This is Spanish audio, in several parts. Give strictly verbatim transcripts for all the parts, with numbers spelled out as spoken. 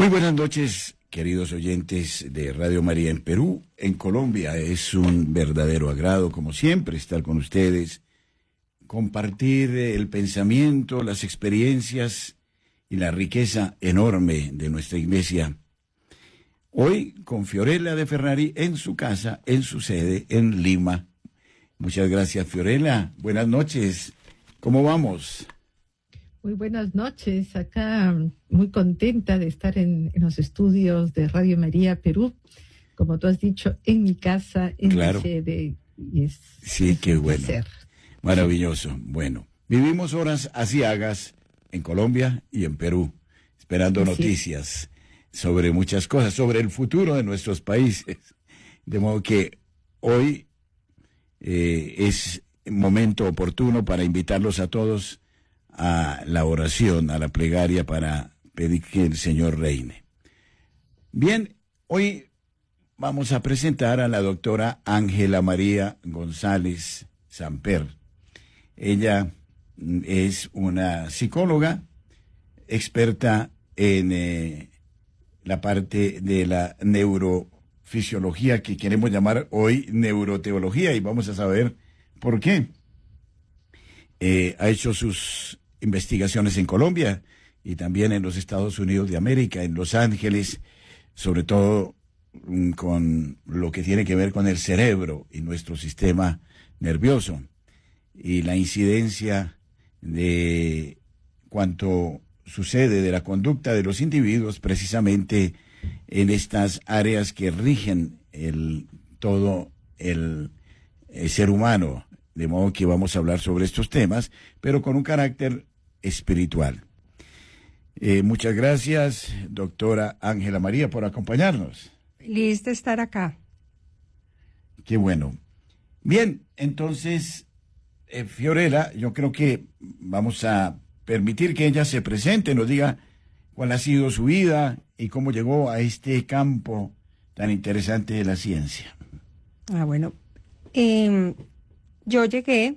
Muy buenas noches, queridos oyentes de Radio María en Perú, en Colombia. Es un verdadero agrado, como siempre, estar con ustedes, compartir el pensamiento, las experiencias y la riqueza enorme de nuestra iglesia. Hoy con Fiorella de Ferrari en su casa, en su sede, en Lima. Muchas gracias, Fiorella. Buenas noches. ¿Cómo vamos? Muy buenas noches, acá muy contenta de estar en, en los estudios de Radio María Perú, como tú has dicho, en mi casa, en claro. mi sede. Y es, sí, es qué un bueno, placer. Maravilloso. Bueno, vivimos horas aciagas en Colombia y en Perú, esperando Así noticias es. sobre muchas cosas, sobre el futuro de nuestros países. De modo que hoy eh, es momento oportuno para invitarlos a todos a la oración, a la plegaria para pedir que el Señor reine. Bien, hoy vamos a presentar a la doctora Ángela María González Samper. Ella es una psicóloga experta en eh, la parte de la neurofisiología, que queremos llamar hoy neuroteología, y vamos a saber por qué. Eh, ha hecho sus investigaciones en Colombia y también en los Estados Unidos de América, en Los Ángeles, sobre todo mm, con lo que tiene que ver con el cerebro y nuestro sistema nervioso y la incidencia de cuanto sucede de la conducta de los individuos precisamente en estas áreas que rigen el todo el, el ser humano. De modo que vamos a hablar sobre estos temas, pero con un carácter espiritual. Eh, muchas gracias, doctora Ángela María, por acompañarnos. Feliz de estar acá. Qué bueno. Bien, entonces, eh, Fiorella, yo creo que vamos a permitir que ella se presente, nos diga cuál ha sido su vida y cómo llegó a este campo tan interesante de la ciencia. Ah, bueno. Eh, yo llegué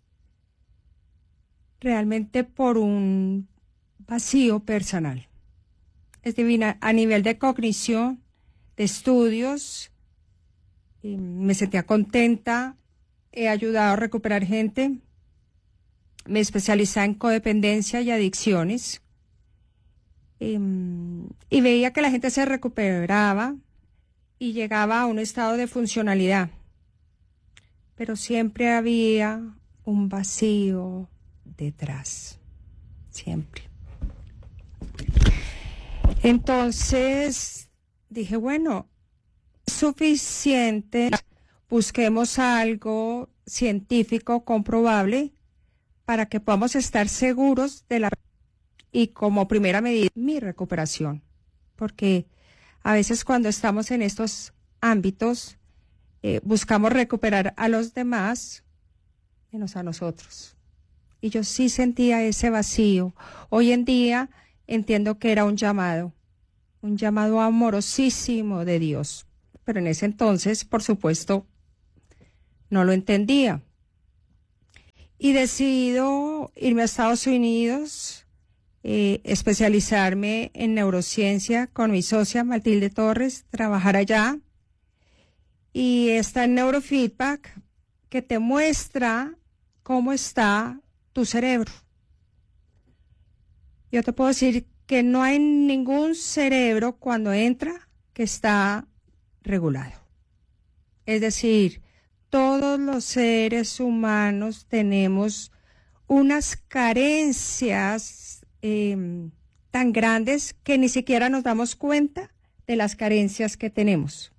realmente por un vacío personal. Es divina, a nivel de cognición, de estudios, eh, me sentía contenta, he ayudado a recuperar gente, me especializaba en codependencia y adicciones, eh, y veía que la gente se recuperaba y llegaba a un estado de funcionalidad, pero siempre había un vacío detrás, siempre. Entonces dije, bueno, es suficiente, busquemos algo científico comprobable para que podamos estar seguros de la y como primera medida mi recuperación, porque a veces cuando estamos en estos ámbitos eh, buscamos recuperar a los demás menos a nosotros. Y yo sí sentía ese vacío. Hoy en día entiendo que era un llamado, un llamado amorosísimo de Dios. Pero en ese entonces, por supuesto, no lo entendía. Y decido irme a Estados Unidos, eh, especializarme en neurociencia con mi socia Matilde Torres, trabajar allá. Y está en Neurofeedback, que te muestra cómo está tu cerebro. Yo te puedo decir que no hay ningún cerebro cuando entra que está regulado. Es decir, todos los seres humanos tenemos unas carencias eh, tan grandes que ni siquiera nos damos cuenta de las carencias que tenemos.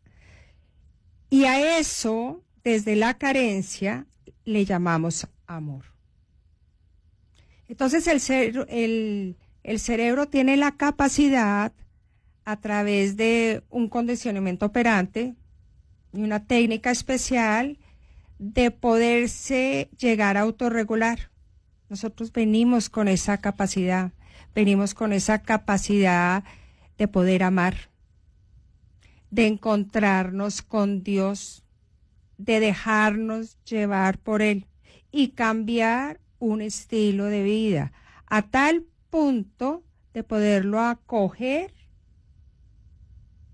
Y a eso, desde la carencia, le llamamos amor. Entonces el, cere- el, el cerebro tiene la capacidad, a través de un condicionamiento operante y una técnica especial, de poderse llegar a autorregular. Nosotros venimos con esa capacidad, venimos con esa capacidad de poder amar, de encontrarnos con Dios, de dejarnos llevar por Él y cambiar un estilo de vida a tal punto de poderlo acoger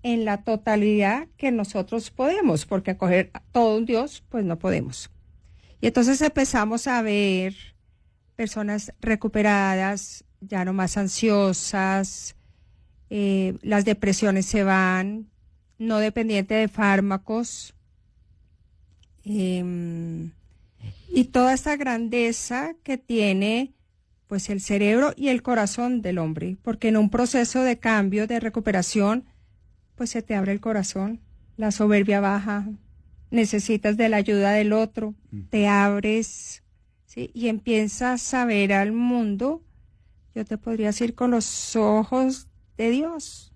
en la totalidad que nosotros podemos, porque acoger a todo un Dios, pues no podemos. Y entonces empezamos a ver personas recuperadas, ya no más ansiosas, eh, las depresiones se van, no dependiente de fármacos, eh, y toda esta grandeza que tiene pues el cerebro y el corazón del hombre, porque en un proceso de cambio, de recuperación, pues se te abre el corazón, la soberbia baja, necesitas de la ayuda del otro, te abres, ¿sí? Y empiezas a ver al mundo, yo te podría decir, con los ojos de Dios.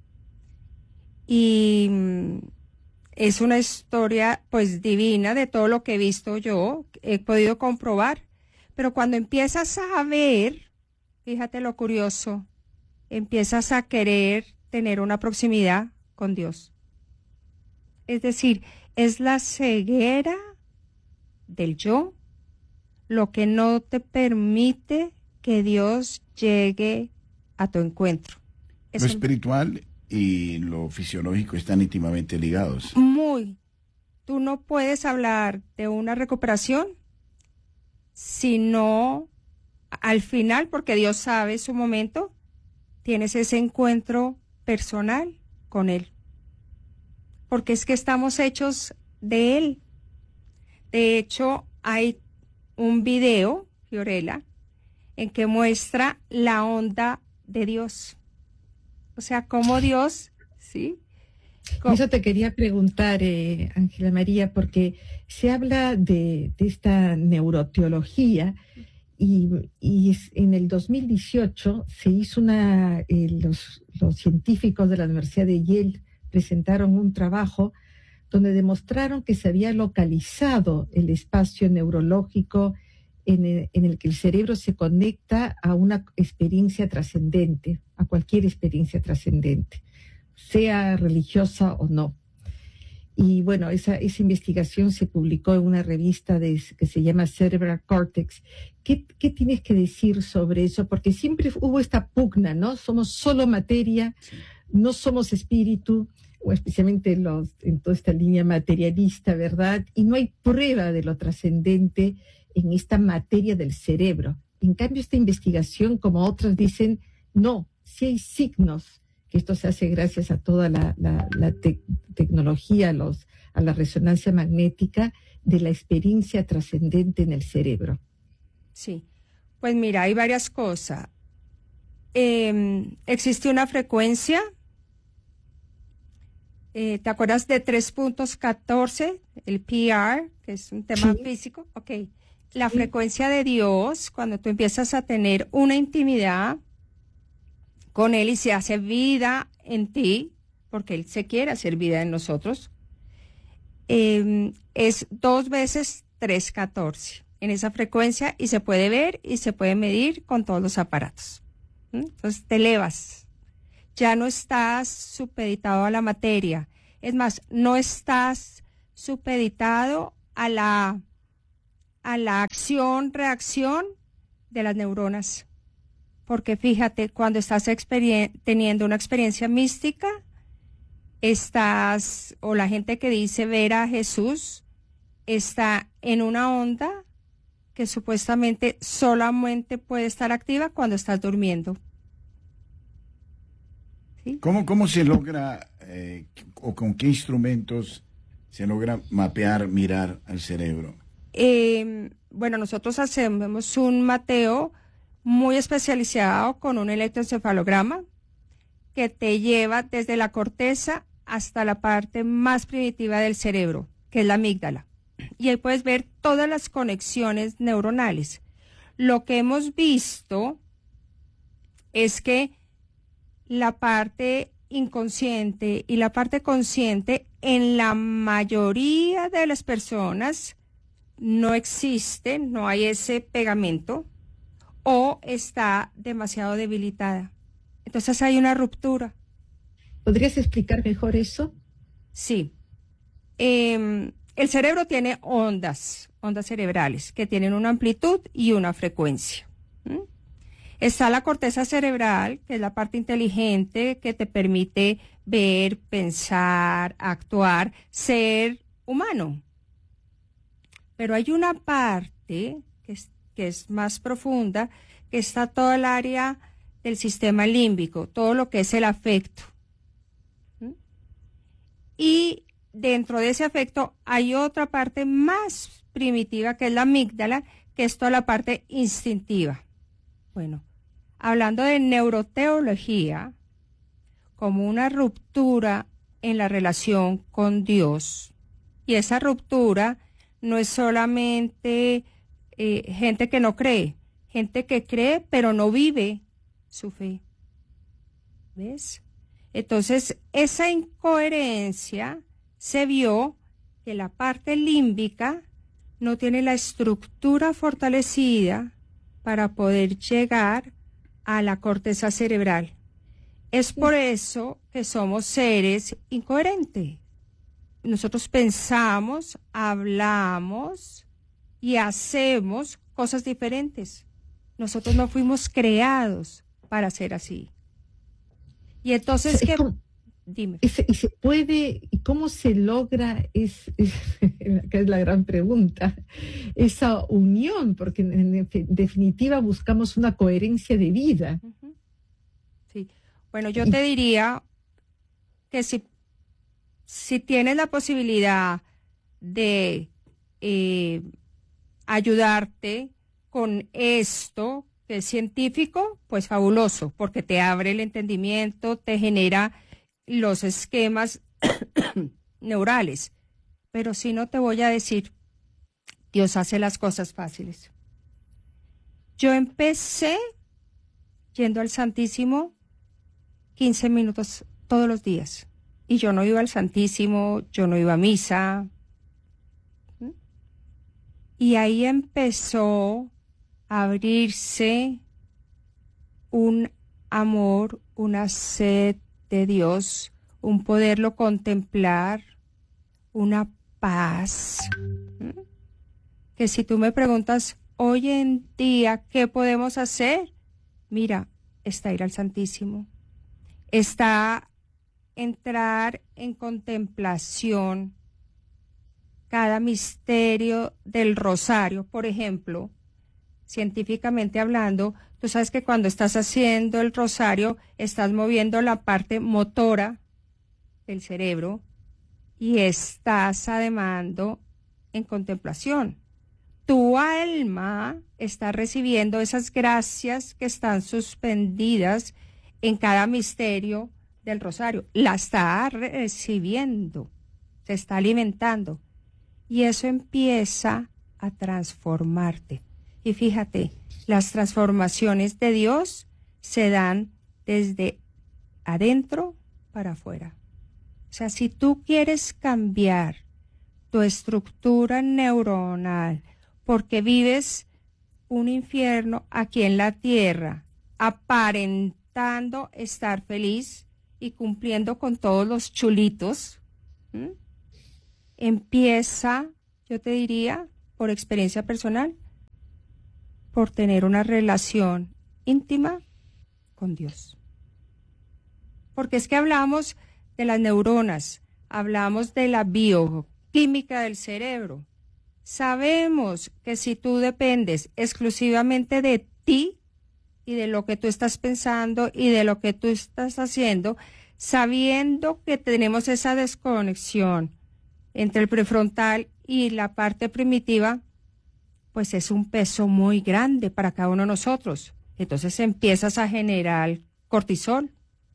Y es una historia pues divina de todo lo que he visto yo, he podido comprobar, pero cuando empiezas a ver, fíjate lo curioso, empiezas a querer tener una proximidad con Dios. Es decir, es la ceguera del yo lo que no te permite que Dios llegue a tu encuentro. Lo espiritual y lo fisiológico están íntimamente ligados. Muy. Tú no puedes hablar de una recuperación sino al final, porque Dios sabe su momento, tienes ese encuentro personal con Él. Porque es que estamos hechos de Él. De hecho, hay un video, Fiorella, en que muestra la onda de Dios. O sea, cómo Dios, ¿sí? ¿Cómo? Eso te quería preguntar, eh, Ángela María, porque se habla de, de esta neuroteología y, y en el dos mil dieciocho se hizo una, eh, los, los científicos de la Universidad de Yale presentaron un trabajo donde demostraron que se había localizado el espacio neurológico en el, en el que el cerebro se conecta a una experiencia trascendente, a cualquier experiencia trascendente, sea religiosa o no. Y bueno, esa, esa investigación se publicó en una revista de, que se llama Cerebral Cortex. ¿Qué, ¿Qué tienes que decir sobre eso? Porque siempre hubo esta pugna, ¿no? Somos solo materia, no somos espíritu, o especialmente los, en toda esta línea materialista, ¿verdad? Y no hay prueba de lo trascendente en esta materia del cerebro. En cambio, esta investigación, como otras dicen, no, sí hay signos, que esto se hace gracias a toda la, la, la te- tecnología, los, a la resonancia magnética, de la experiencia trascendente en el cerebro. Sí, pues mira, hay varias cosas. Eh, existe una frecuencia, eh, ¿te acuerdas de tres punto catorce? El P R, que es un tema sí. físico. Ok, la sí. frecuencia de Dios, cuando tú empiezas a tener una intimidad con Él y se hace vida en ti, porque Él se quiere hacer vida en nosotros, eh, es dos veces tres punto catorce en esa frecuencia y se puede ver y se puede medir con todos los aparatos. ¿Mm? Entonces te elevas, ya no estás supeditado a la materia, es más, no estás supeditado a la, a la acción-reacción de las neuronas. Porque fíjate, cuando estás experien- teniendo una experiencia mística, estás, o la gente que dice ver a Jesús, está en una onda que supuestamente solamente puede estar activa cuando estás durmiendo. ¿Sí? ¿Cómo, cómo se logra, eh, o con qué instrumentos se logra mapear, mirar al cerebro? Eh, bueno, nosotros hacemos un mateo muy especializado con un electroencefalograma que te lleva desde la corteza hasta la parte más primitiva del cerebro, que es la amígdala. Y ahí puedes ver todas las conexiones neuronales. Lo que hemos visto es que la parte inconsciente y la parte consciente en la mayoría de las personas no existe, no hay ese pegamento, o está demasiado debilitada. Entonces hay una ruptura. ¿Podrías explicar mejor eso? Sí. Eh, el cerebro tiene ondas, ondas cerebrales, que tienen una amplitud y una frecuencia. ¿Mm? Está la corteza cerebral, que es la parte inteligente que te permite ver, pensar, actuar, ser humano. Pero hay una parte que es, que es más profunda, que está todo el área del sistema límbico, todo lo que es el afecto. ¿Mm? Y dentro de ese afecto hay otra parte más primitiva, que es la amígdala, que es toda la parte instintiva. Bueno, hablando de neuroteología, como una ruptura en la relación con Dios, y esa ruptura no es solamente eh, gente que no cree, gente que cree pero no vive su fe. ¿Ves? Entonces, esa incoherencia se vio que la parte límbica no tiene la estructura fortalecida para poder llegar a la corteza cerebral. Es por eso que somos seres incoherentes. Nosotros pensamos, hablamos y hacemos cosas diferentes. Nosotros no fuimos creados para ser así. Y entonces, ¿qué? Dime. ¿Y se, y se puede, y cómo se logra, es, es, que es la gran pregunta, esa unión? Porque en, en definitiva buscamos una coherencia de vida. Uh-huh. Sí. Bueno, yo te diría que si, si tienes la posibilidad de eh, ayudarte con esto, que es científico, pues fabuloso, porque te abre el entendimiento, te genera los esquemas neurales. Pero si no, te voy a decir, Dios hace las cosas fáciles. Yo empecé yendo al Santísimo quince minutos todos los días. Y yo no iba al Santísimo, yo no iba a misa. ¿Mm? Y ahí empezó a abrirse un amor, una sed de Dios, un poderlo contemplar, una paz. ¿Mm? Que si tú me preguntas, hoy en día, ¿qué podemos hacer? Mira, está ir al Santísimo, está entrar en contemplación cada misterio del rosario. Por ejemplo, científicamente hablando, tú sabes que cuando estás haciendo el rosario, estás moviendo la parte motora del cerebro y estás además en contemplación. Tu alma está recibiendo esas gracias que están suspendidas en cada misterio del rosario. La está recibiendo, se está alimentando. Y eso empieza a transformarte. Y fíjate, las transformaciones de Dios se dan desde adentro para afuera. O sea, si tú quieres cambiar tu estructura neuronal porque vives un infierno aquí en la tierra, aparentando estar feliz y cumpliendo con todos los chulitos, ¿m? Empieza, yo te diría, por experiencia personal, por tener una relación íntima con Dios. Porque es que hablamos de las neuronas, hablamos de la bioquímica del cerebro. Sabemos que si tú dependes exclusivamente de ti y de lo que tú estás pensando y de lo que tú estás haciendo, sabiendo que tenemos esa desconexión entre el prefrontal y la parte primitiva, pues es un peso muy grande para cada uno de nosotros. Entonces empiezas a generar cortisol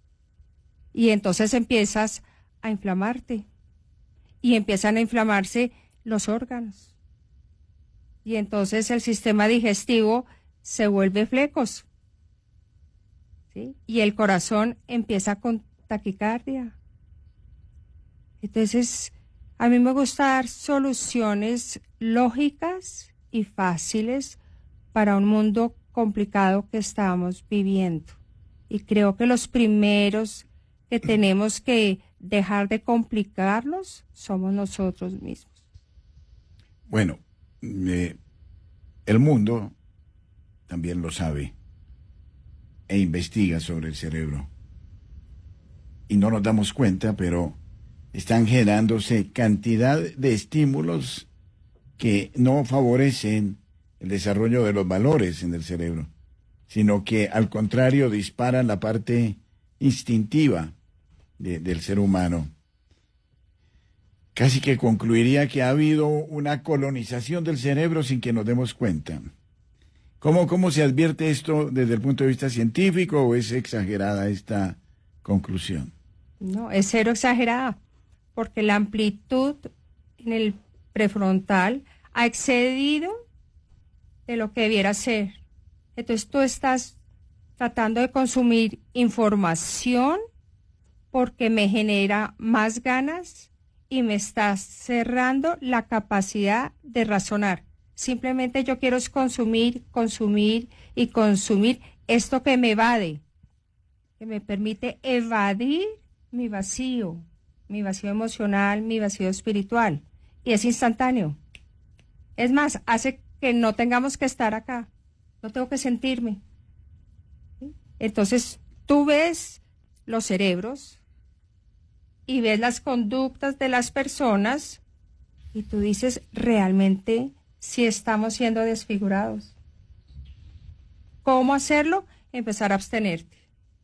y entonces empiezas a inflamarte y empiezan a inflamarse los órganos. Y entonces el sistema digestivo se vuelve flecos, ¿sí? Y el corazón empieza con taquicardia. Entonces, a mí me gusta dar soluciones lógicas y fáciles para un mundo complicado que estamos viviendo. Y creo que los primeros que tenemos que dejar de complicarlos somos nosotros mismos. Bueno, eh, el mundo también lo sabe. e investiga sobre el cerebro. Y no nos damos cuenta, pero están generándose cantidad de estímulos que no favorecen el desarrollo de los valores en el cerebro, sino que al contrario disparan la parte instintiva de, del ser humano. Casi que concluiría que ha habido una colonización del cerebro sin que nos demos cuenta. ¿Cómo, cómo se advierte esto desde el punto de vista científico o es exagerada esta conclusión? No, es cero exagerada, porque la amplitud en el prefrontal ha excedido de lo que debiera ser. Entonces tú estás tratando de consumir información porque me genera más ganas y me estás cerrando la capacidad de razonar. Simplemente yo quiero es consumir, consumir y consumir esto que me evade, que me permite evadir mi vacío, mi vacío emocional, mi vacío espiritual. Y es instantáneo. Es más, hace que no tengamos que estar acá. No tengo que sentirme. ¿Sí? Entonces, tú ves los cerebros y ves las conductas de las personas y tú dices, realmente, si estamos siendo desfigurados. ¿Cómo hacerlo? Empezar a abstenerte.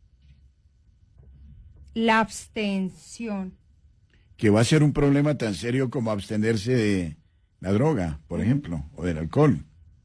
La abstención. Que va a ser un problema tan serio como abstenerse de la droga, por ejemplo, o del alcohol.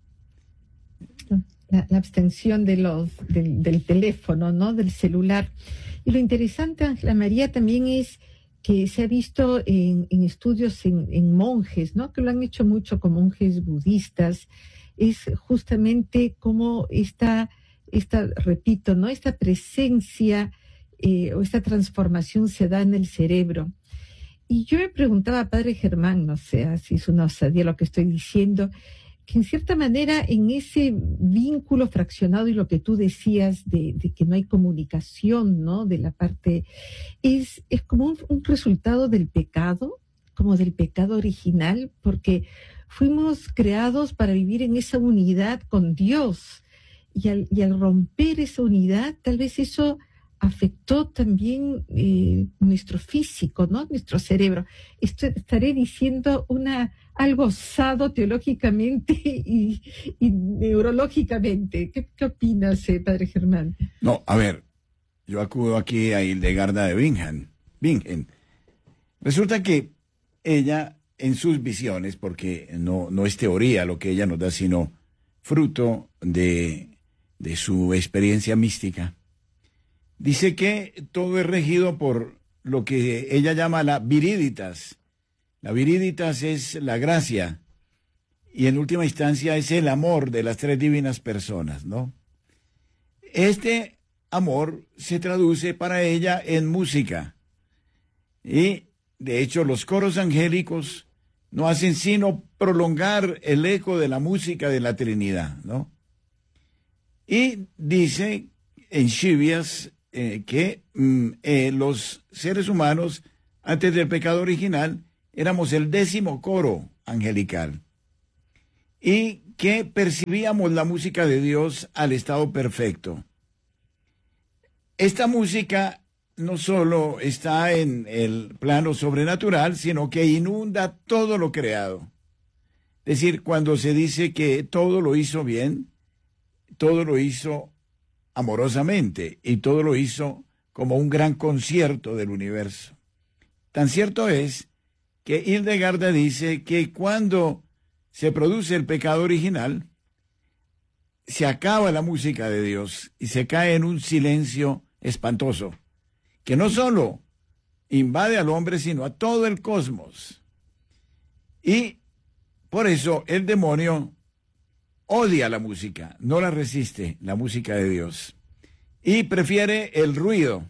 La, la abstención de los, del, del teléfono, ¿no? Del celular. Y lo interesante, Ángela María, también es que se ha visto en, en estudios en, en monjes, ¿no? Que lo han hecho mucho con monjes budistas, es justamente cómo esta, esta, repito, ¿no? Esta presencia eh, o esta transformación se da en el cerebro. Y yo me preguntaba, padre Germán, no sé si es una osadía lo que estoy diciendo, que en cierta manera en ese vínculo fraccionado y lo que tú decías de, de que no hay comunicación, ¿no? De la parte, es, es como un, un resultado del pecado, como del pecado original, porque fuimos creados para vivir en esa unidad con Dios. Y al, y al romper esa unidad, tal vez eso afectó también eh, nuestro físico, ¿no? Nuestro cerebro. Esto, estaré diciendo una algo osado teológicamente y, y neurológicamente. ¿Qué, qué opinas, eh, padre Germán? No, a ver, yo acudo aquí a Hildegarda de Bingen. Bingen. Resulta que ella, en sus visiones, porque no, no es teoría lo que ella nos da, sino fruto de, de su experiencia mística, dice que todo es regido por lo que ella llama la viriditas. La viriditas es la gracia y en última instancia es el amor de las tres divinas personas, ¿no? Este amor se traduce para ella en música y de hecho los coros angélicos no hacen sino prolongar el eco de la música de la Trinidad, ¿no? Y dice en Shivias eh, que mm, eh, los seres humanos antes del pecado original éramos el décimo coro angelical y que percibíamos la música de Dios al estado perfecto. Esta música no solo está en el plano sobrenatural, sino que inunda todo lo creado. Es decir, cuando se dice que todo lo hizo bien, todo lo hizo amorosamente y todo lo hizo como un gran concierto del universo. Tan cierto es que Hildegarda dice que cuando se produce el pecado original, se acaba la música de Dios y se cae en un silencio espantoso, que no solo invade al hombre, sino a todo el cosmos. Y por eso el demonio odia la música, no la resiste, la música de Dios, y prefiere el ruido,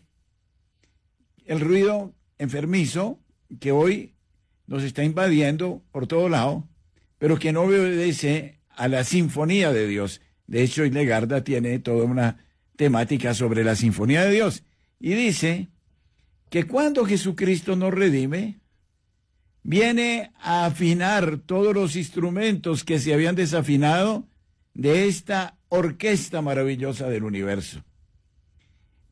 el ruido enfermizo que hoy nos está invadiendo por todo lado, pero que no obedece a la sinfonía de Dios. De hecho, Hildegarda tiene toda una temática sobre la sinfonía de Dios y dice que cuando Jesucristo nos redime, viene a afinar todos los instrumentos que se habían desafinado de esta orquesta maravillosa del universo.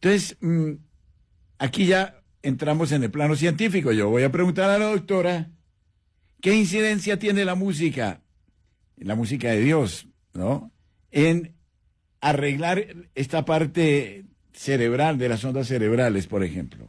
Entonces, mmm, aquí ya entramos en el plano científico. Yo voy a preguntar a la doctora, ¿qué incidencia tiene la música, la música de Dios, ¿no?, en arreglar esta parte cerebral, de las ondas cerebrales, por ejemplo?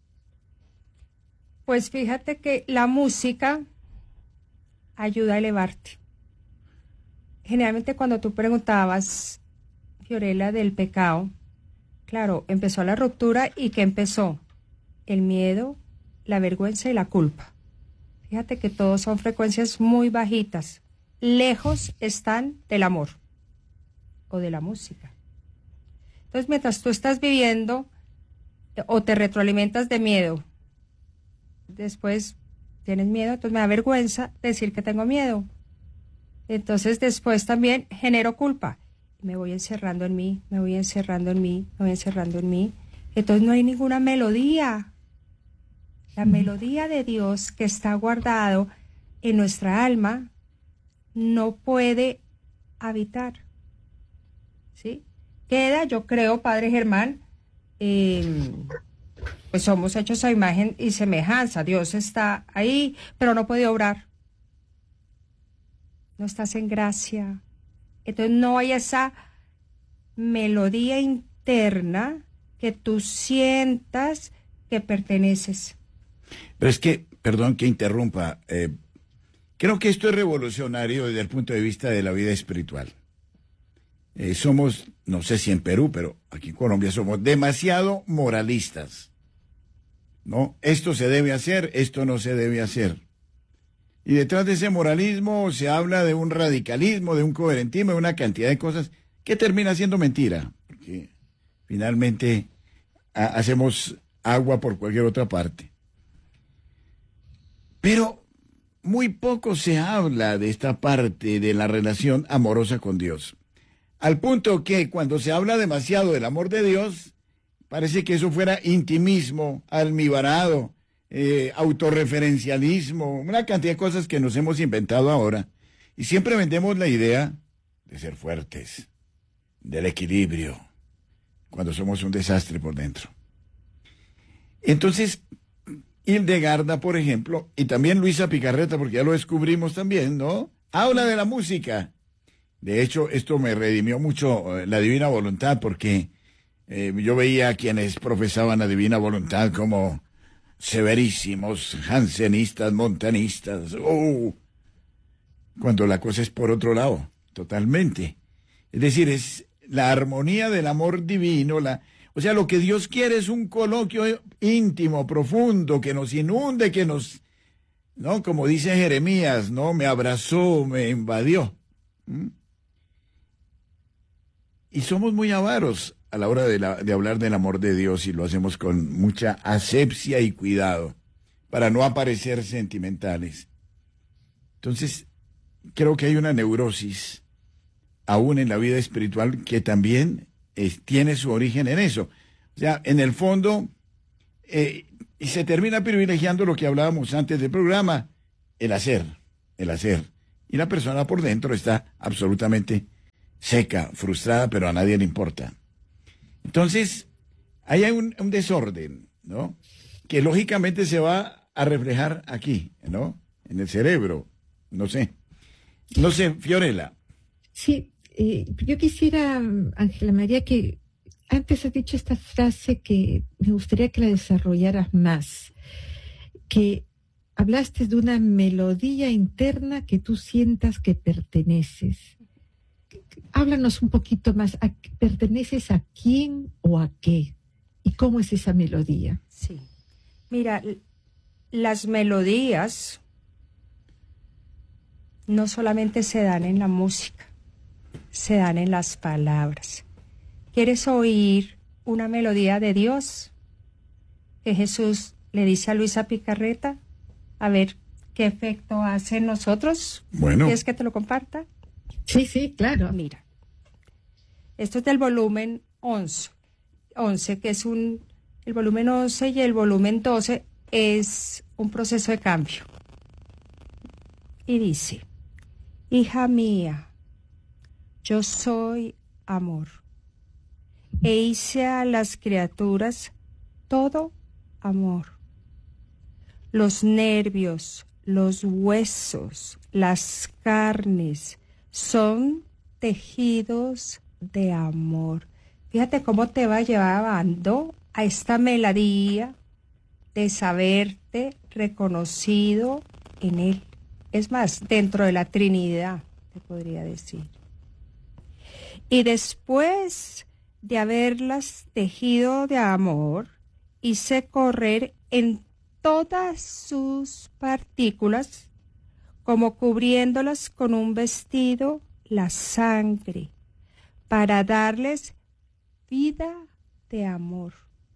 Pues fíjate que la música ayuda a elevarte. Generalmente cuando tú preguntabas, Fiorella, del pecado, claro, empezó la ruptura y ¿qué empezó? El miedo, la vergüenza y la culpa. Fíjate que todos son frecuencias muy bajitas. Lejos están del amor o de la música. Entonces, mientras tú estás viviendo o te retroalimentas de miedo, después tienes miedo, entonces me da vergüenza decir que tengo miedo. Entonces después también genero culpa. Me voy encerrando en mí, me voy encerrando en mí, me voy encerrando en mí. Entonces no hay ninguna melodía. La mm. melodía de Dios que está guardado en nuestra alma no puede habitar. ¿Sí? Queda, yo creo, Padre Germán, eh, pues somos hechos a imagen y semejanza. Dios está ahí, pero no puede obrar. No estás en gracia. Entonces no hay esa melodía interna que tú sientas que perteneces. Pero es que, perdón que interrumpa, eh, creo que esto es revolucionario desde el punto de vista de la vida espiritual. Eh, somos, no sé si en Perú, pero aquí en Colombia somos demasiado moralistas, ¿no? Esto se debe hacer, esto no se debe hacer. Y detrás de ese moralismo se habla de un radicalismo, de un coherentismo, de una cantidad de cosas que termina siendo mentira, porque finalmente a, hacemos agua por cualquier otra parte. Pero muy poco se habla de esta parte de la relación amorosa con Dios. Al punto que cuando se habla demasiado del amor de Dios, parece que eso fuera intimismo, almibarado, eh, autorreferencialismo, una cantidad de cosas que nos hemos inventado ahora. Y siempre vendemos la idea de ser fuertes, del equilibrio, cuando somos un desastre por dentro. Entonces, Hildegarda, por ejemplo, y también Luisa Picarreta, porque ya lo descubrimos también, ¿no?, habla de la música. De hecho, esto me redimió mucho eh, la divina voluntad, porque eh, yo veía a quienes profesaban la divina voluntad como severísimos, jansenistas, montanistas, oh, cuando la cosa es por otro lado, totalmente. Es decir, es la armonía del amor divino, la, o sea, lo que Dios quiere es un coloquio íntimo, profundo, que nos inunde, que nos, ¿no?, como dice Jeremías, ¿no?, me abrazó, me invadió. ¿Mm? Y somos muy avaros a la hora de, la, de hablar del amor de Dios, y lo hacemos con mucha asepsia y cuidado para no aparecer sentimentales. Entonces, creo que hay una neurosis aún en la vida espiritual que también es, tiene su origen en eso. O sea, en el fondo, eh, y se termina privilegiando lo que hablábamos antes del programa, el hacer, el hacer. Y la persona por dentro está absolutamente seca, frustrada, pero a nadie le importa. Entonces, ahí hay un, un desorden, ¿no?, que lógicamente se va a reflejar aquí, ¿no?, en el cerebro, no sé. No sé, Fiorella. Sí, eh, yo quisiera, Ángela María, que antes has dicho esta frase que me gustaría que la desarrollaras más, que hablaste de una melodía interna que tú sientas que perteneces. Háblanos un poquito más. ¿A, ¿Perteneces a quién o a qué? ¿Y cómo es esa melodía? Sí. Mira, las melodías no solamente se dan en la música, se dan en las palabras. ¿Quieres oír una melodía de Dios que Jesús le dice a Luisa Picarreta? A ver qué efecto hace en nosotros. Bueno. ¿Quieres que te lo comparta? Sí, sí, claro. Mira, esto es del volumen once, once, que es un, el volumen once, y el volumen doce es un proceso de cambio. Y dice: hija mía, yo soy amor. e hice a las criaturas todo amor. Los nervios, los huesos, las carnes son tejidos de amor. Fíjate cómo te va llevando a esta melodía de saberte reconocido en Él. Es más, dentro de la Trinidad, te podría decir. Y después de haberlas tejido de amor, hice correr en todas sus partículas, como cubriéndolas con un vestido, la sangre, para darles vida de amor.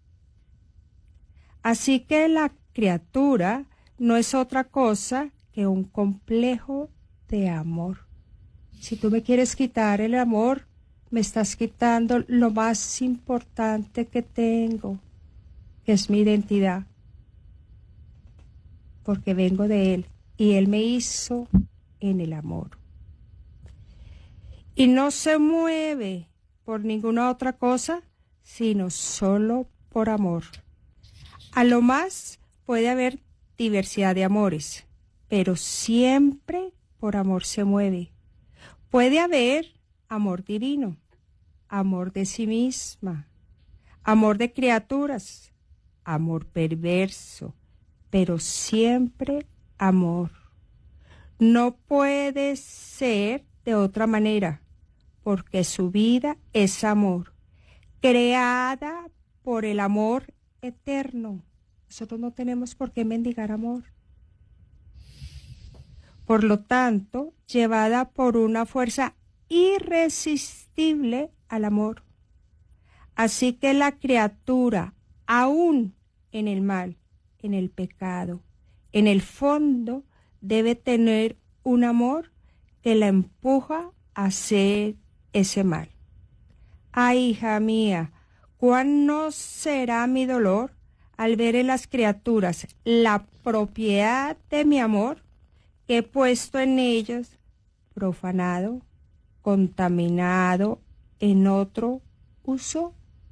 Así que la criatura no es otra cosa que un complejo de amor. Si tú me quieres quitar el amor, me estás quitando lo más importante que tengo, que es mi identidad, porque vengo de Él y Él me hizo en el amor. Y no se mueve por ninguna otra cosa, sino solo por amor. A lo más puede haber diversidad de amores, pero siempre por amor se mueve. Puede haber amor divino, amor de sí misma, amor de criaturas, amor perverso, pero siempre amor. No puede ser de otra manera, porque su vida es amor, creada por el amor eterno. Nosotros no tenemos por qué mendigar amor. Por lo tanto, llevada por una fuerza irresistible al amor. Así que la criatura, aún en el mal, en el pecado, en el fondo, debe tener un amor que la empuja a hacer ese mal. Ay, hija mía, ¿cuán no será mi dolor al ver en las criaturas la propiedad de mi amor que he puesto en ellos, profanado, contaminado en otro uso?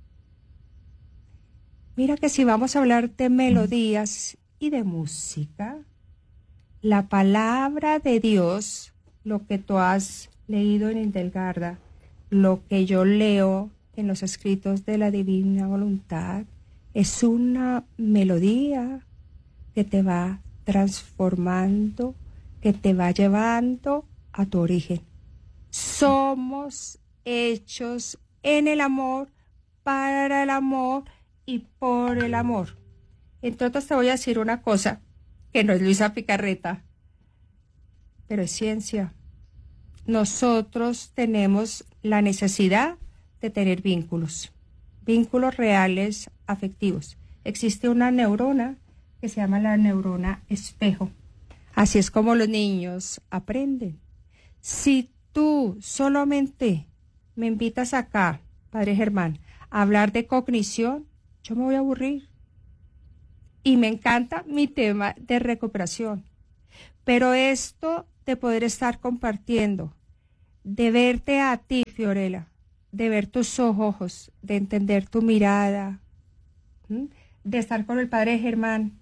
Mira que si vamos a hablar de melodías y de música, la palabra de Dios, lo que tú has leído en Indelgarda, lo que yo leo en los escritos de la Divina Voluntad, es una melodía que te va transformando, que te va llevando a tu origen. Somos hechos en el amor, para el amor y por el amor. Entonces te voy a decir una cosa, que no es Luisa Picarreta, pero es ciencia. Nosotros tenemos la necesidad de tener vínculos, vínculos reales, afectivos. Existe una neurona que se llama la neurona espejo. Así es como los niños aprenden. Si tú solamente me invitas acá, Padre Germán, a hablar de cognición, yo me voy a aburrir. Y me encanta mi tema de recuperación. Pero esto de poder estar compartiendo, de verte a ti, Fiorella, de ver tus ojos, de entender tu mirada, ¿m? de estar con el Padre Germán,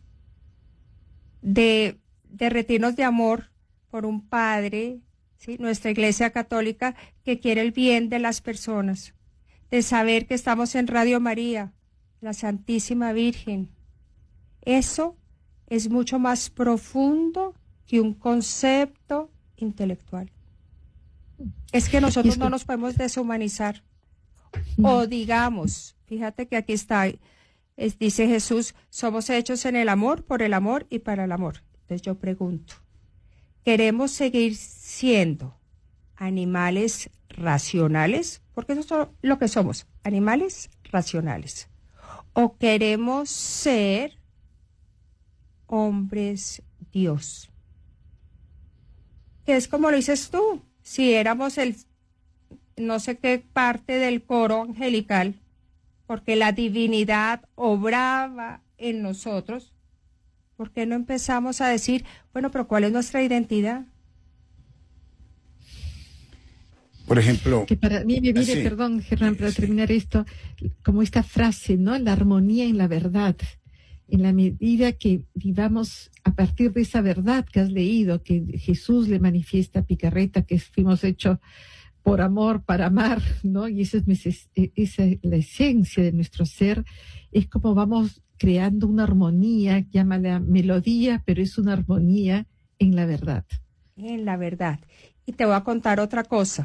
de derretirnos de amor por un Padre, ¿sí? Nuestra Iglesia Católica que quiere el bien de las personas, de saber que estamos en Radio María, la Santísima Virgen. Eso es mucho más profundo que un concepto intelectual. Es que nosotros no nos podemos deshumanizar. O digamos, fíjate que aquí está, es, dice Jesús, somos hechos en el amor, por el amor y para el amor. Entonces yo pregunto, ¿queremos seguir siendo animales racionales? Porque eso es lo que somos, animales racionales. ¿O queremos ser hombres Dios? Que es como lo dices tú, si éramos el no sé qué parte del coro angelical, porque la divinidad obraba en nosotros, ¿por qué no empezamos a decir, bueno, pero cuál es nuestra identidad? Por ejemplo... Que para mí me viene, sí, perdón, Germán, para sí. terminar esto, como esta frase, ¿no? La armonía en la verdad. En la medida que vivamos a partir de esa verdad que has leído, que Jesús le manifiesta a Picarreta, que fuimos hechos por amor, para amar, ¿no? Y esa es, esa es la esencia de nuestro ser, es como vamos creando una armonía, llámala melodía, pero es una armonía en la verdad. En la verdad. Y te voy a contar otra cosa.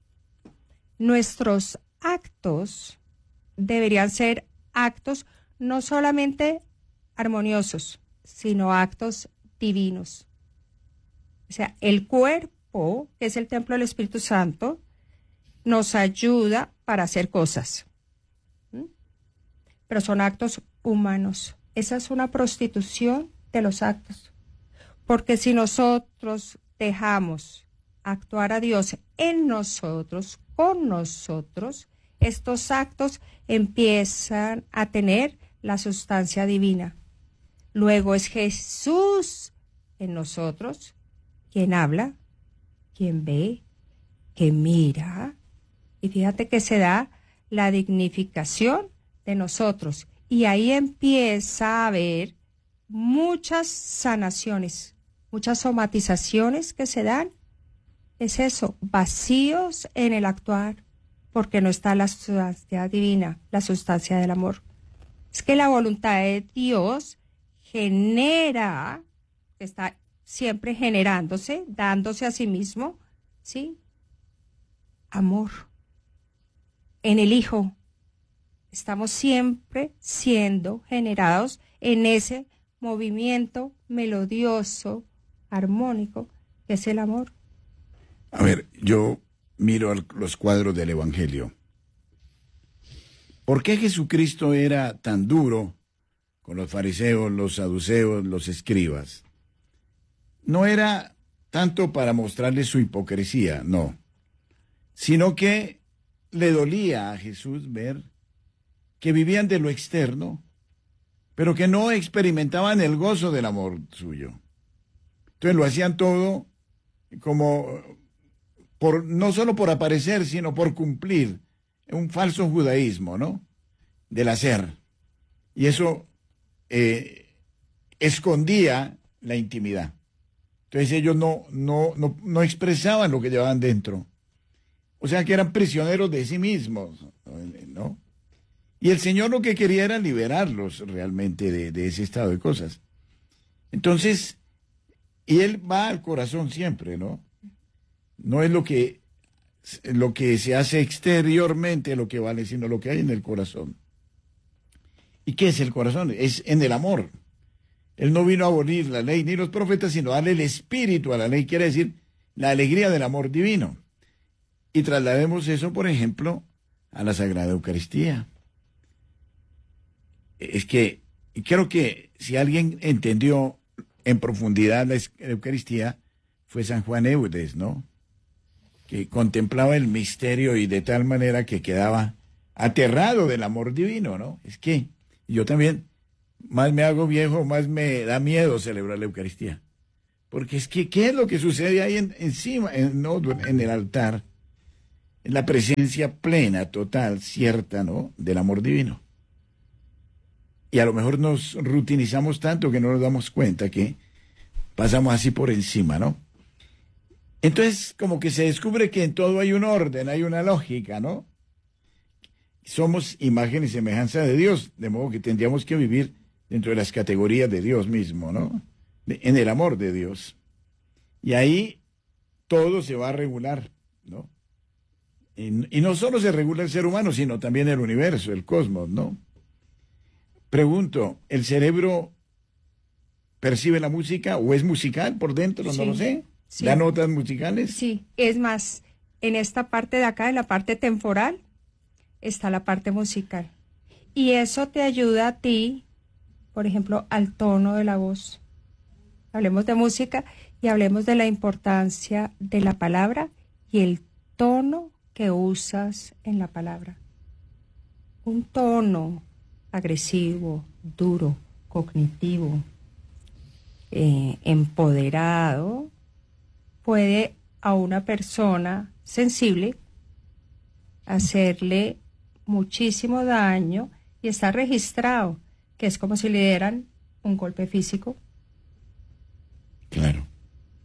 Nuestros actos deberían ser actos no solamente armoniosos, sino actos divinos. O sea, el cuerpo, que es el templo del Espíritu Santo, nos ayuda para hacer cosas. ¿Mm? Pero son actos humanos. Esa es una prostitución de los actos. Porque si nosotros dejamos actuar a Dios en nosotros, con nosotros, estos actos empiezan a tener la sustancia divina. Luego es Jesús en nosotros quien habla, quien ve, quien mira. Y fíjate que se da la dignificación de nosotros. Y ahí empieza a haber muchas sanaciones, muchas somatizaciones que se dan. Es eso, vacíos en el actuar, porque no está la sustancia divina, la sustancia del amor. Es que la voluntad de Dios genera, está siempre generándose, dándose a sí mismo, ¿sí? Amor. En el Hijo estamos siempre siendo generados en ese movimiento melodioso, armónico, que es el amor. A ver, yo miro los cuadros del Evangelio. ¿Por qué Jesucristo era tan duro con los fariseos, los saduceos, los escribas? No era tanto para mostrarles su hipocresía, no, sino que le dolía a Jesús ver que vivían de lo externo, pero que no experimentaban el gozo del amor suyo. Entonces lo hacían todo como, por, no solo por aparecer, sino por cumplir, un falso judaísmo, ¿no? Del hacer. Y eso eh, escondía la intimidad. Entonces ellos no, no, no, no expresaban lo que llevaban dentro. O sea que eran prisioneros de sí mismos, ¿no? Y el Señor lo que quería era liberarlos realmente de, de ese estado de cosas. Entonces, y Él va al corazón siempre, ¿no? No es lo que, lo que se hace exteriormente lo que vale, sino lo que hay en el corazón. ¿Y qué es el corazón? Es en el amor. Él no vino a abolir la ley ni los profetas, sino a darle el espíritu a la ley, quiere decir la alegría del amor divino. Y traslademos eso, por ejemplo, a la Sagrada Eucaristía. Es que creo que si alguien entendió en profundidad la Eucaristía, fue San Juan Eudes, ¿no? Que contemplaba el misterio y de tal manera que quedaba aterrado del amor divino, ¿no? Es que yo también, más me hago viejo, más me da miedo celebrar la Eucaristía. Porque es que, ¿qué es lo que sucede ahí en, encima, en, no, en el altar? En la presencia plena, total, cierta, ¿no? Del amor divino. Y a lo mejor nos rutinizamos tanto que no nos damos cuenta que pasamos así por encima, ¿no? Entonces, como que se descubre que en todo hay un orden, hay una lógica, ¿no? Somos imagen y semejanza de Dios, de modo que tendríamos que vivir dentro de las categorías de Dios mismo, ¿no? De, en el amor de Dios. Y ahí todo se va a regular, ¿no? Y, y no solo se regula el ser humano, sino también el universo, el cosmos, ¿no? Pregunto, ¿el cerebro percibe la música o es musical por dentro? Sí, no lo sé. sí. ¿Da notas musicales? Sí, es más, en esta parte de acá, en la parte temporal, está la parte musical. Y eso te ayuda a ti, por ejemplo, al tono de la voz. Hablemos de música y hablemos de la importancia de la palabra y el tono que usas en la palabra. Un tono agresivo, duro, cognitivo, eh, empoderado, puede a una persona sensible hacerle muchísimo daño y está registrado, que es como si le dieran un golpe físico. Claro.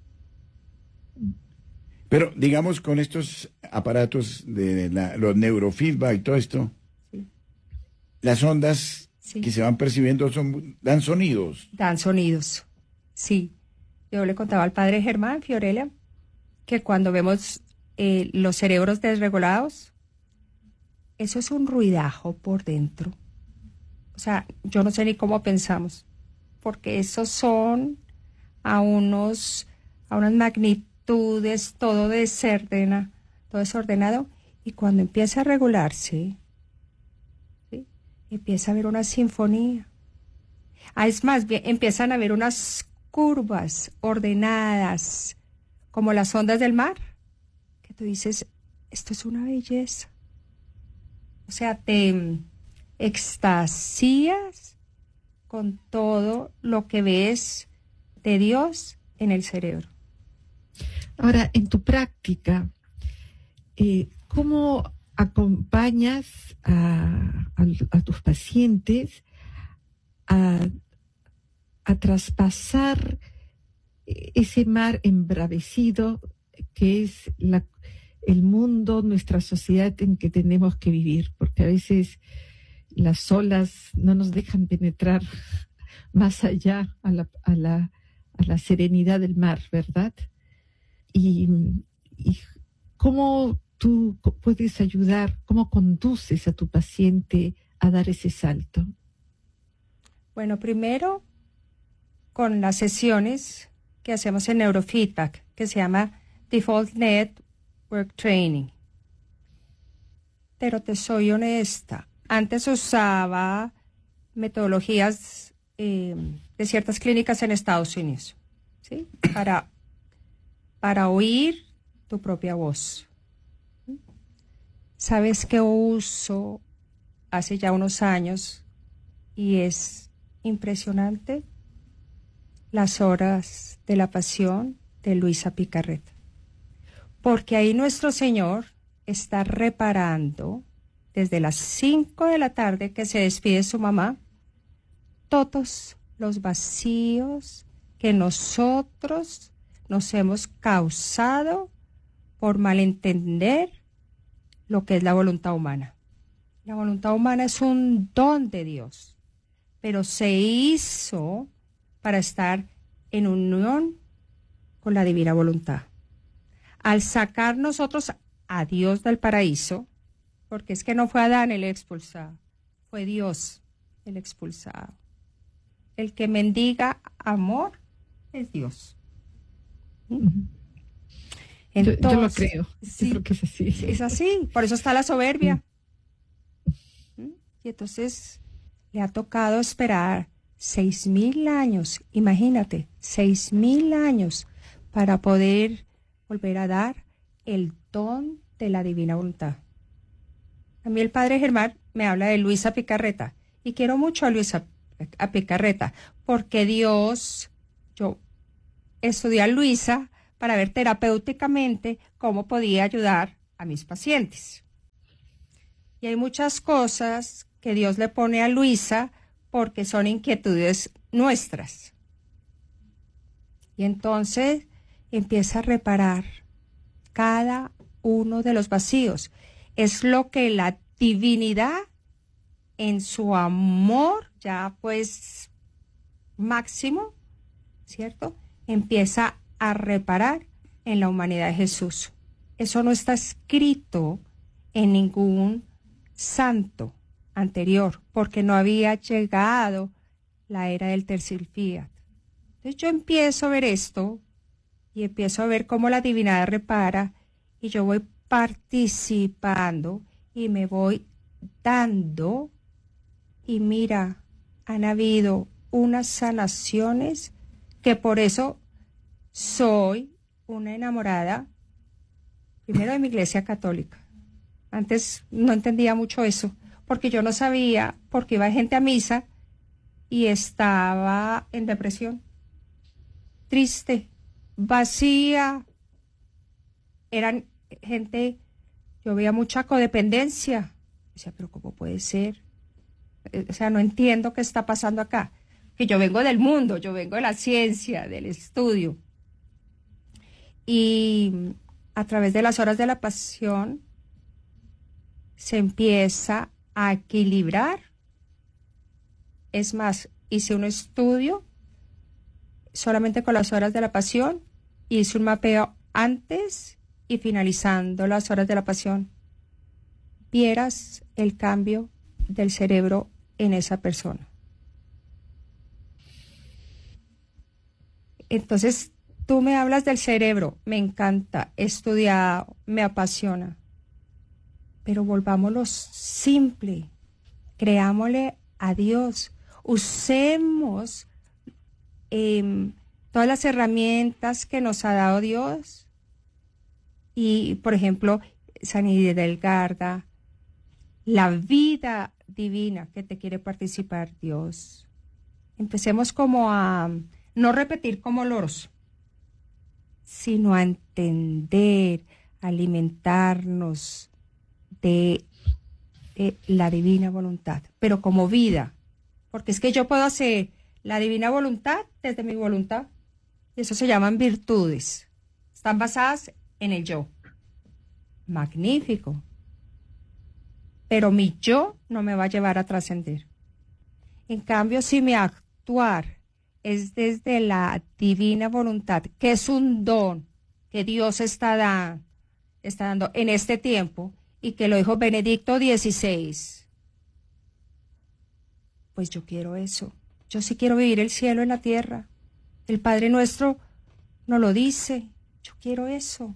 Pero digamos con estos aparatos de la, los neurofeedback y todo esto, Sí. las ondas Sí. que se van percibiendo son, dan sonidos. Dan sonidos, sí. Yo le contaba al padre Germán Fiorella que cuando vemos eh, los cerebros desregulados, eso es un ruidajo por dentro. O sea, yo no sé ni cómo pensamos, porque esos son a unos, a unas magnitudes, todo desordena, todo desordenado, y cuando empieza a regularse, ¿sí? Empieza a haber una sinfonía. Ah, es más bien, empiezan a haber unas curvas ordenadas, como las ondas del mar, que tú dices, esto es una belleza. O sea, te extasías con todo lo que ves de Dios en el cerebro. Ahora, en tu práctica, eh, ¿cómo acompañas a, a, a tus pacientes a, a traspasar ese mar embravecido que es la, el mundo, nuestra sociedad en que tenemos que vivir? Porque a veces las olas no nos dejan penetrar más allá a la, a la, a la serenidad del mar, ¿verdad? Y, y cómo tú puedes ayudar, cómo conduces a tu paciente a dar ese salto. Bueno, primero con las sesiones que hacemos en neurofeedback, que se llama Default Network Training. Pero te soy honesta, antes usaba metodologías eh, de ciertas clínicas en Estados Unidos, ¿sí? Para, para oír tu propia voz. ¿Sabes qué uso hace ya unos años? Y es impresionante. Las horas de la pasión de Luisa Picarreta. Porque ahí nuestro Señor está reparando desde las cinco de la tarde que se despide su mamá, todos los vacíos que nosotros nos hemos causado por malentender lo que es la voluntad humana. La voluntad humana es un don de Dios, pero se hizo para estar en unión con la divina voluntad. Al sacar nosotros a Dios del paraíso, porque es que no fue Adán el expulsado, fue Dios el expulsado. El que mendiga amor es Dios. ¿Mm? Entonces, yo, yo lo creo, sí, yo creo que es así. Es así, por eso está la soberbia. ¿Mm? Y entonces le ha tocado esperar seis mil años, imagínate, seis mil años para poder volver a dar el don de la divina voluntad. A mí el padre Germán me habla de Luisa Picarreta y quiero mucho a Luisa a Picarreta porque Dios, yo estudié a Luisa para ver terapéuticamente cómo podía ayudar a mis pacientes. Y hay muchas cosas que Dios le pone a Luisa porque son inquietudes nuestras. Y entonces empieza a reparar cada uno de los vacíos. Es lo que la divinidad en su amor ya pues máximo, ¿cierto? Empieza a reparar en la humanidad de Jesús. Eso no está escrito en ningún santo anterior, porque no había llegado la era del tercer fiat. Entonces yo empiezo a ver esto y empiezo a ver cómo la divinidad repara y yo voy participando y me voy dando y mira, han habido unas sanaciones que por eso soy una enamorada primero de mi iglesia católica. Antes no entendía mucho eso, porque yo no sabía, porque iba gente a misa y estaba en depresión, triste, vacía. Eran gente Yo veía mucha codependencia. Decía, pero ¿cómo puede ser? O sea, no entiendo qué está pasando acá. Que yo vengo del mundo, yo vengo de la ciencia, del estudio. Y a través de las horas de la pasión se empieza a equilibrar. Es más, hice un estudio solamente con las horas de la pasión, hice un mapeo antes y finalizando las horas de la pasión. Vieras el cambio del cerebro en esa persona. Entonces, tú me hablas del cerebro, me encanta, he estudiado, me apasiona. Pero volvámoslo simple, creámosle a Dios, usemos eh, todas las herramientas que nos ha dado Dios. Y, por ejemplo, San Hildegarda, la vida divina que te quiere participar Dios. Empecemos como a no repetir como loros, sino a entender, a alimentarnos de, de la divina voluntad, pero como vida, porque es que yo puedo hacer la divina voluntad desde mi voluntad, y eso se llaman virtudes, están basadas en el yo. Magnífico. Pero mi yo no me va a llevar a trascender. En cambio, si mi actuar es desde la divina voluntad, que es un don que Dios está, da, está dando en este tiempo, y que lo dijo Benedicto dieciséis, pues yo quiero eso. Yo sí quiero vivir el cielo en la tierra. El Padre Nuestro nos lo dice. Yo quiero eso.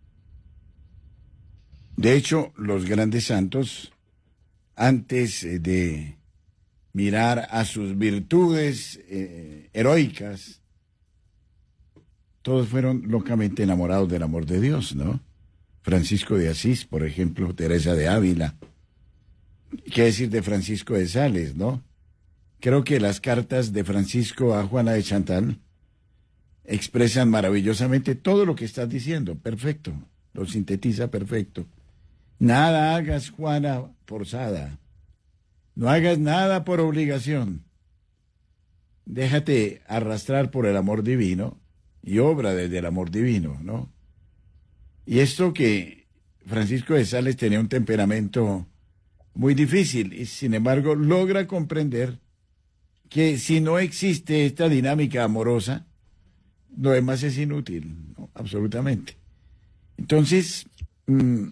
De hecho, los grandes santos, antes de mirar a sus virtudes eh, heroicas, todos fueron locamente enamorados del amor de Dios, ¿no? Francisco de Asís, por ejemplo, Teresa de Ávila. ¿Qué decir de Francisco de Sales, no? Creo que las cartas de Francisco a Juana de Chantal expresan maravillosamente todo lo que estás diciendo. Perfecto, lo sintetiza perfecto. Nada hagas, Juana, forzada. No hagas nada por obligación. Déjate arrastrar por el amor divino y obra desde el amor divino, ¿no? Y esto que Francisco de Sales tenía un temperamento muy difícil y sin embargo logra comprender que si no existe esta dinámica amorosa, lo demás es inútil, ¿no? Absolutamente. Entonces, mmm,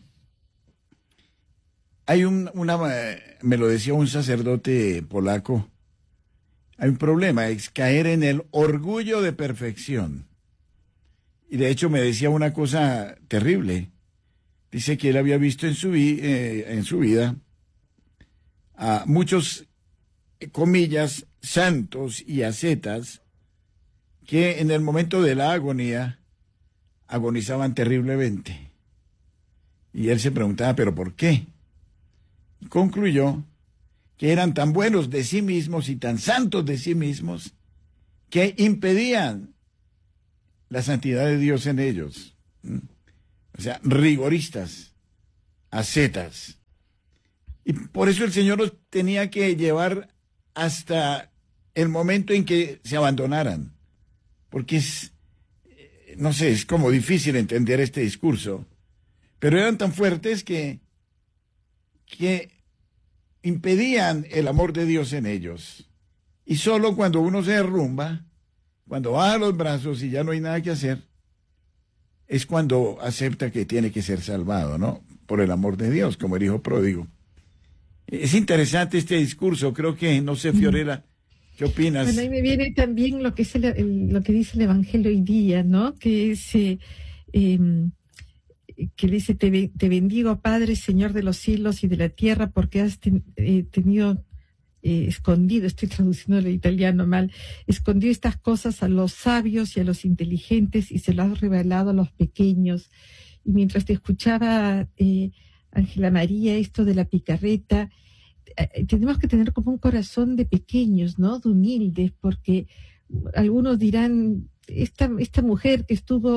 hay un, una, me lo decía un sacerdote polaco, hay un problema, es caer en el orgullo de perfección. Y de hecho me decía una cosa terrible. Dice que él había visto en su, vi, eh, en su vida a muchos, comillas, santos y ascetas que en el momento de la agonía agonizaban terriblemente. Y él se preguntaba, ¿pero por qué? Y concluyó que eran tan buenos de sí mismos y tan santos de sí mismos que impedían la santidad de Dios en ellos. ¿Mm? O sea, rigoristas, ascetas. Y por eso el Señor los tenía que llevar hasta el momento en que se abandonaran. Porque es, no sé, es como difícil entender este discurso. Pero eran tan fuertes que, que impedían el amor de Dios en ellos. Y solo cuando uno se derrumba, cuando baja los brazos y ya no hay nada que hacer, es cuando acepta que tiene que ser salvado, ¿no? Por el amor de Dios, como el hijo pródigo. Es interesante este discurso, creo que, no sé, Fiorella, ¿qué opinas? Bueno, ahí me viene también lo que, es el, el, lo que dice el Evangelio hoy día, ¿no? Que es, eh, eh, que dice, te, te bendigo, Padre, Señor de los cielos y de la tierra, porque has ten, eh, tenido... Eh, escondido, estoy traduciendo el italiano mal, escondió estas cosas a los sabios y a los inteligentes y se las has revelado a los pequeños. Y mientras te escuchaba, eh, Ángela María, esto de la picarreta, eh, tenemos que tener como un corazón de pequeños, ¿no? De humildes, porque algunos dirán, esta, esta mujer que estuvo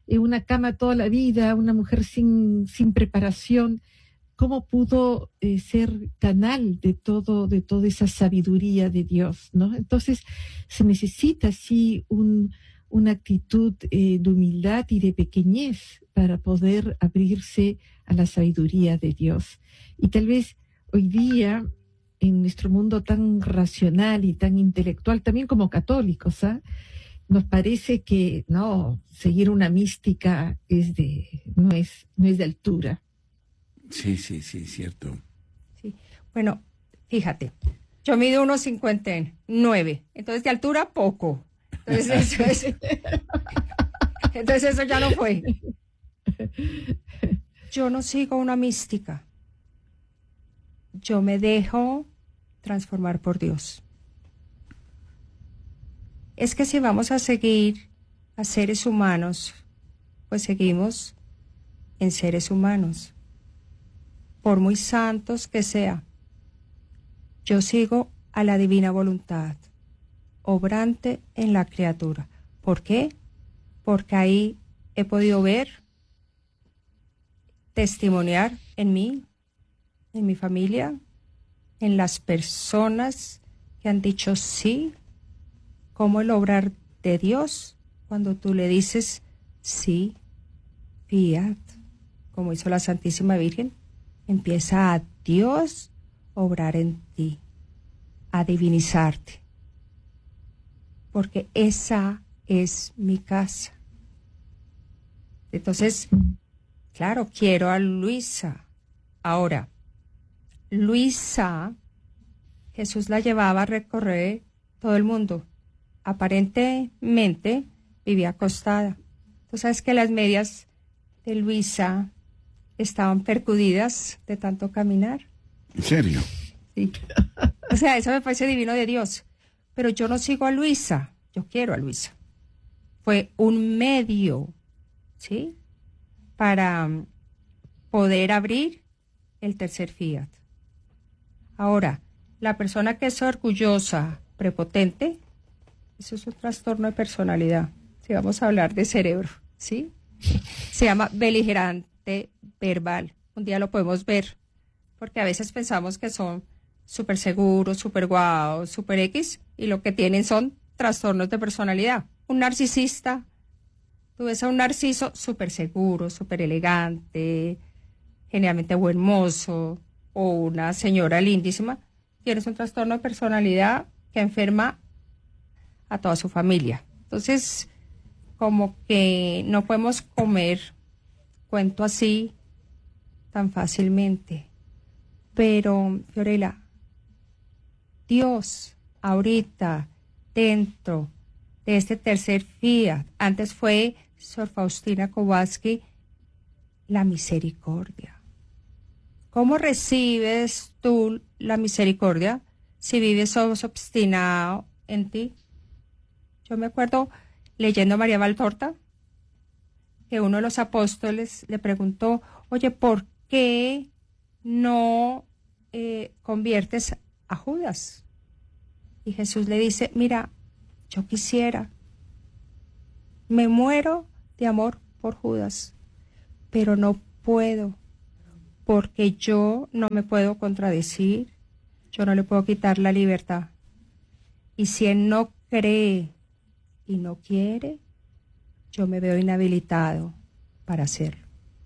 en una cama toda la vida, una mujer sin, sin preparación, ¿cómo pudo eh, ser canal de todo, de toda esa sabiduría de Dios, ¿no? Entonces, se necesita sí un, una actitud eh, de humildad y de pequeñez para poder abrirse a la sabiduría de Dios. Y tal vez hoy día, en nuestro mundo tan racional y tan intelectual, también como católicos, ¿ah? Nos parece que no, seguir una mística es de, no es, no es de altura. Sí, sí, sí, cierto. Sí. Bueno, fíjate, yo mido uno cincuenta y nueve, entonces de altura poco. Entonces eso, es, entonces eso ya no fue. Yo no sigo una mística. Yo me dejo transformar por Dios. Es que si vamos a seguir a seres humanos, pues seguimos en seres humanos. Por muy santos que sea, yo sigo a la divina voluntad, obrante en la criatura. ¿Por qué? Porque ahí he podido ver, testimoniar en mí, en mi familia, en las personas que han dicho sí, como el obrar de Dios, cuando tú le dices sí, fiat, como hizo la Santísima Virgen, empieza a Dios obrar en ti, a divinizarte, porque esa es mi casa. Entonces, claro, quiero a Luisa. Ahora, Luisa, Jesús la llevaba a recorrer todo el mundo. Aparentemente vivía acostada. Tú sabes que las medias de Luisa estaban percudidas de tanto caminar. ¿En serio? Sí. O sea, eso me parece divino de Dios. Pero yo no sigo a Luisa, yo quiero a Luisa. Fue un medio, ¿sí? Para poder abrir el tercer fiat. Ahora, la persona que es orgullosa, prepotente, eso es un trastorno de personalidad. Si vamos a hablar de cerebro, ¿sí? Se llama beligerante verbal. Un día lo podemos ver, porque a veces pensamos que son súper seguros, súper guau, súper X, y lo que tienen son trastornos de personalidad. Un narcisista, tú ves a un narciso súper seguro, súper elegante, generalmente buen mozo, o una señora lindísima, tienes un trastorno de personalidad que enferma a toda su familia. Entonces, como que no podemos comer cuento así tan fácilmente. Pero, Fiorella, Dios ahorita dentro de este tercer fiat, antes fue Sor Faustina Kowalski, la misericordia. ¿Cómo recibes tú la misericordia si vives obstinado en ti? Yo me acuerdo leyendo a María Valtorta que uno de los apóstoles le preguntó, oye, ¿por qué no eh, conviertes a Judas? Y Jesús le dice, mira, yo quisiera, me muero de amor por Judas, pero no puedo, porque yo no me puedo contradecir, yo no le puedo quitar la libertad. Y si él no cree y no quiere, yo me veo inhabilitado para hacerlo.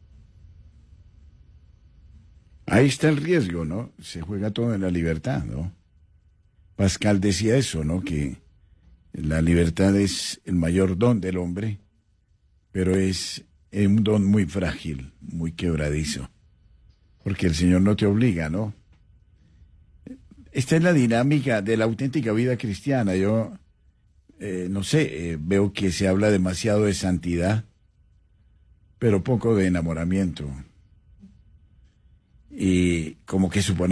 Ahí está el riesgo, ¿no? Se juega todo en la libertad, ¿no? Pascal decía eso, ¿no? Que la libertad es el mayor don del hombre, pero es un don muy frágil, muy quebradizo, porque el Señor no te obliga, ¿no? Esta es la dinámica de la auténtica vida cristiana. Yo, eh, no sé, eh, veo que se habla demasiado de santidad, pero poco de enamoramiento. Y como que supone